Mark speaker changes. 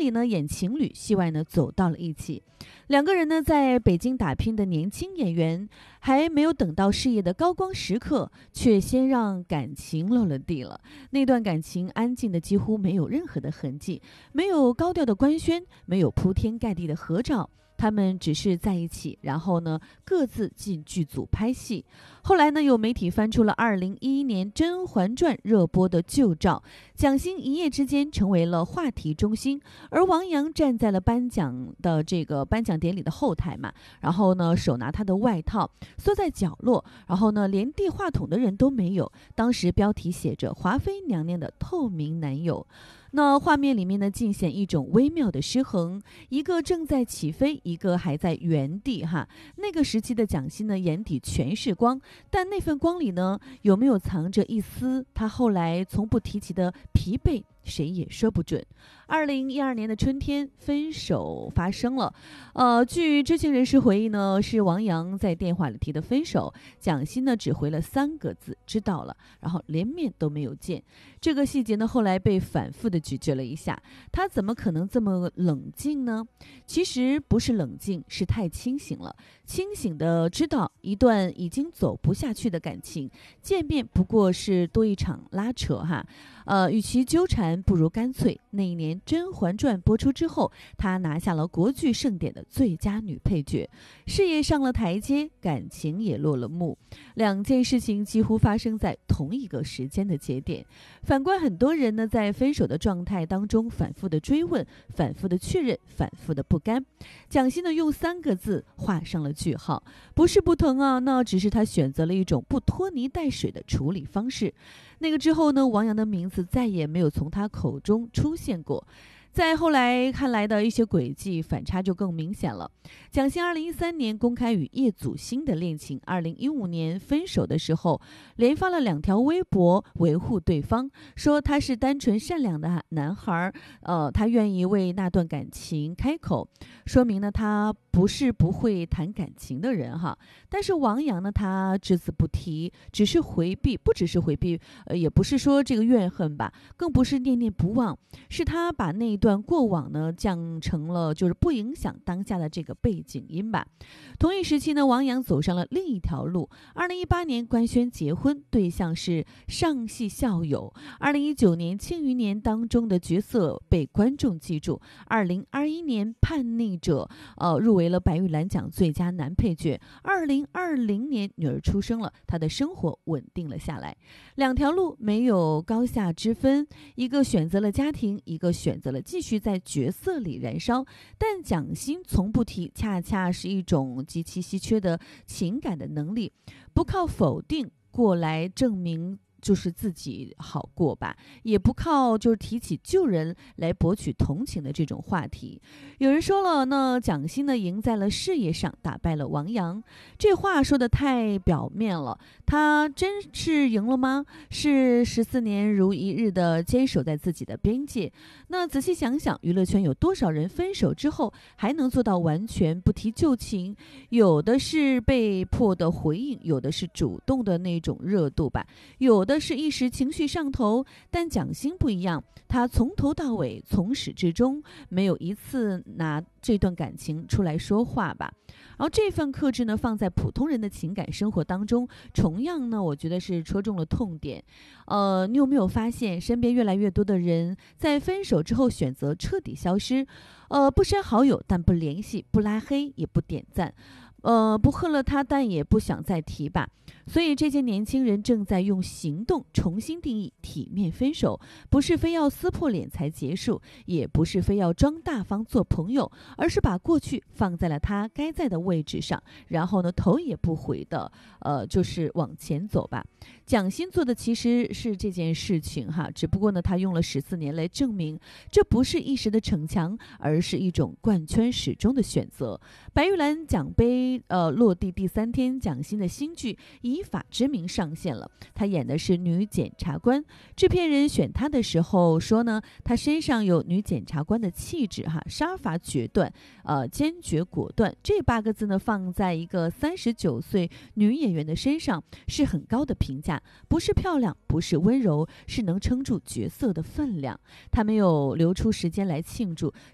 Speaker 1: 里呢演情侣，戏外呢走到了一起。两个人呢在北京打拼的年轻演员，还没有等到事业的高光时刻，却先让感情落了地了。那段感情安静的几乎没有任何的痕迹，没有高调的官宣，没有铺天盖地的合照。他们只是在一起，然后呢各自进剧组拍戏。后来呢有媒体翻出了2011年《甄嬛传》热播的旧照，蒋欣一夜之间成为了话题中心，而王阳站在了颁奖典礼的后台嘛，然后呢手拿他的外套，缩在角落，然后呢连递话筒的人都没有。当时标题写着华妃娘娘的透明男友。那画面里面呢尽显一种微妙的失衡，一个正在起飞，一个还在原地哈。那个时期的蒋欣呢眼底全是光，但那份光里呢有没有藏着一丝他后来从不提起的疲惫，谁也说不准。2012年的春天，分手发生了。据知情人士回忆呢，是王阳在电话里提的分手，蒋欣呢只回了3个字知道了，然后连面都没有见。这个细节呢后来被反复的咀嚼了一下，他怎么可能这么冷静呢？其实不是冷静，是太清醒了，清醒的知道一段已经走不下去的感情，见面不过是多一场拉扯哈。与其纠缠，不如干脆。那一年《甄嬛传》播出之后，她拿下了国剧盛典的最佳女配角，事业上了台阶，感情也落了幕。2件事情几乎发生在同一个时间的节点。反观很多人呢，在分手的状态当中反复的追问，反复的确认，反复的不甘。蒋欣呢用3个字画上了句号，不是不疼啊，那只是他选择了一种不拖泥带水的处理方式。那个之后呢，王阳的名字再也没有从他口中出现过。在后来看来的一些轨迹反差就更明显了。蒋欣2013年公开与叶祖新的恋情，2015年分手的时候，连发了2条微博维护对方，说他是单纯善良的男孩，他愿意为那段感情开口，说明呢他不是不会谈感情的人哈。但是王阳呢，他只字不提，只是回避，不只是回避，也不是说这个怨恨吧，更不是念念不忘，是他把那一段过往呢降成了就是不影响当下的这个背景音吧。同一时期呢，王阳走上了另一条路。2018年官宣结婚，对象是上戏校友。2019年《庆余年》当中的角色被观众记住。2021年《叛逆者》入围了白玉兰奖最佳男配角。2020年女儿出生了，他的生活稳定了下来。2条路没有高下之分，一个选择了家庭，一个选择了继续在角色里燃烧。但蒋欣从不提，恰恰是一种极其稀缺的情感的能力，不靠否定过来证明就是自己好过吧，也不靠就是提起旧人来博取同情的这种话题。有人说了，那蒋欣呢赢在了事业上，打败了王阳。这话说的太表面了，他真是赢了吗？是14年如一日的坚守在自己的边界。那仔细想想，娱乐圈有多少人分手之后还能做到完全不提旧情？有的是被迫的回应，有的是主动的那种热度吧，有的是一时情绪上头。但蒋欣不一样，他从头到尾，从始至终没有一次拿这段感情出来说话吧。然后这份克制呢，放在普通人的情感生活当中，同样呢，我觉得是戳中了痛点。你有没有发现，身边越来越多的人在分手之后选择彻底消失，不删好友，但不联系，不拉黑，也不点赞。不喝了他，但也不想再提吧。所以这些年轻人正在用行动重新定义体面分手，不是非要撕破脸才结束，也不是非要装大方做朋友，而是把过去放在了他该在的位置上，然后呢头也不回的就是往前走吧。蒋欣做的其实是这件事情哈，只不过呢他用了14年来证明，这不是一时的逞强，而是一种贯穿始终的选择。白玉兰奖杯落地第3天，蒋欣的新剧《以法之名》上线了。她演的是女检察官，制片人选她的时候说呢，她身上有女检察官的气质哈，杀伐决断，坚决果断。这8个字呢，放在一个39岁女演员的身上是很高的评价，不是漂亮，不是温柔，是能撑住角色的分量。她没有留出时间来庆祝，